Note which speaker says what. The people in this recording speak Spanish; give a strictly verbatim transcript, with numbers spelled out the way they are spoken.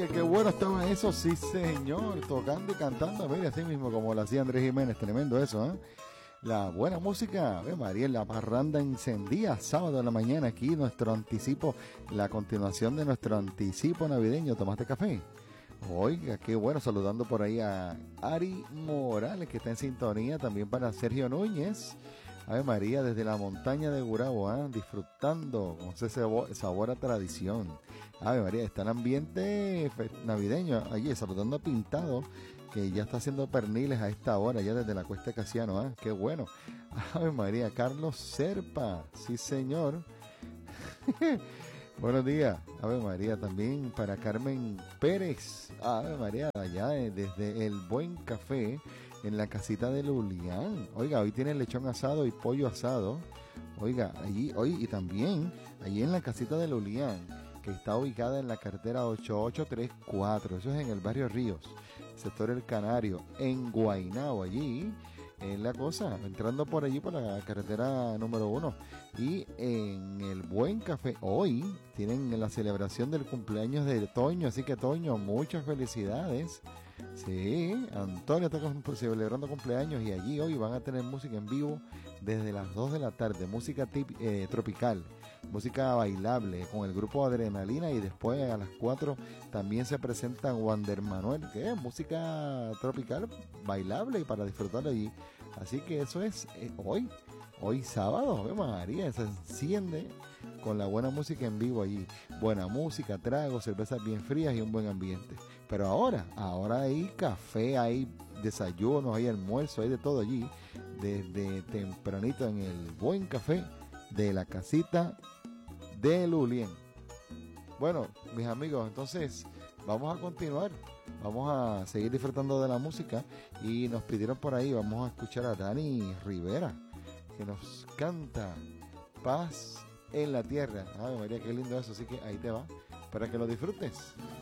Speaker 1: Oye, qué bueno estaba eso, sí señor, tocando y cantando, mire, así mismo como lo hacía Andrés Jiménez, tremendo eso, ¿eh? La buena música, Ave María, la parranda encendía, sábado en la mañana, aquí nuestro anticipo, la continuación de nuestro anticipo navideño. ¿Tomaste café? Oiga, qué bueno, saludando por ahí a Ari Morales, que está en sintonía, también para Sergio Núñez. Ave María, desde la montaña de Gurabo, ¿eh? Disfrutando con ese sabor, sabor a tradición. Ave María, está el ambiente navideño allí, saludando a Pintado, que ya está haciendo perniles a esta hora, ya desde la Cuesta Casiano, ¿eh? Qué bueno. Ave María, Carlos Serpa, sí señor. Buenos días, Ave María, también para Carmen Pérez, Ave María, allá desde el Buen Café, en la casita de Lulián. Oiga, hoy tiene lechón asado y pollo asado. Oiga, allí, hoy y también, allí en la casita de Lulián, que está ubicada en la carretera ocho ocho tres cuatro, eso es en el barrio Ríos, sector El Canario, en Guaynabo, allí, en la cosa, entrando por allí por la carretera número uno. Y en el Buen Café, hoy tienen la celebración del cumpleaños de Toño, así que Toño, muchas felicidades. Sí, Antonio está celebrando cumpleaños y allí hoy van a tener música en vivo desde las dos de la tarde, música tip, eh, tropical, música bailable con el grupo Adrenalina, y después a las cuatro también se presenta Wander Manuel, que es música tropical bailable y para disfrutar allí. Así que eso es eh, hoy, hoy sábado, ¿eh, María? Se enciende con la buena música en vivo allí. Buena música, tragos, cervezas bien frías y un buen ambiente. Pero ahora, ahora hay café, hay desayunos, hay almuerzo, hay de todo allí, desde tempranito en el Buen Café de la casita de Lulián. Bueno, mis amigos, entonces vamos a continuar, vamos a seguir disfrutando de la música, y nos pidieron por ahí, vamos a escuchar a Dani Rivera, que nos canta Paz en la Tierra. Ay, María, qué lindo eso, así que ahí te va, para que lo disfrutes.